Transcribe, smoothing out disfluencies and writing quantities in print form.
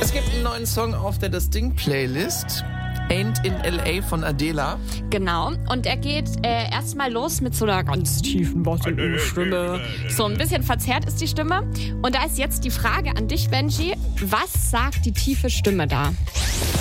Es gibt einen neuen Song auf der Distinct-Playlist. Ain't in L.A. von Adela. Genau, und er geht erstmal los mit so einer ganz tiefen Stimme. So ein bisschen verzerrt ist die Stimme. Und da ist jetzt die Frage an dich, Benji. Was sagt die tiefe Stimme da?